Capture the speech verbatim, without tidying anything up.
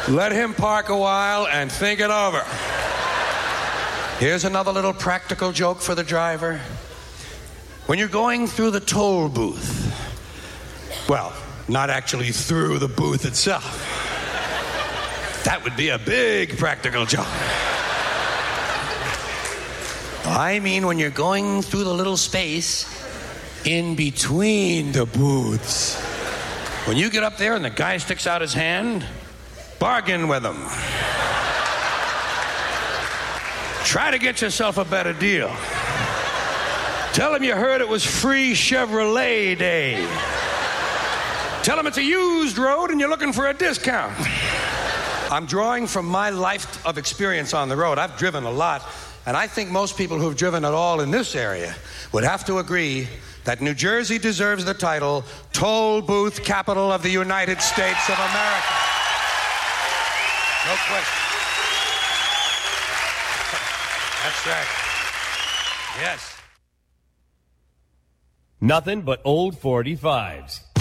Let him park a while and think it over. Here's another little practical joke for the driver. When you're going through the toll booth, well, not actually through the booth itself. That would be a big practical joke. I mean when you're going through the little space in between the booths. When you get up there and the guy sticks out his hand, bargain with him. Try to get yourself a better deal. Tell him you heard it was free Chevrolet Day. Tell him it's a used road and you're looking for a discount. I'm drawing from my life of experience on the road. I've driven a lot, and I think most people who've driven at all in this area would have to agree that New Jersey deserves the title Toll Booth Capital of the United States of America. No question. That's right. Yes. Nothing but old forty-fives.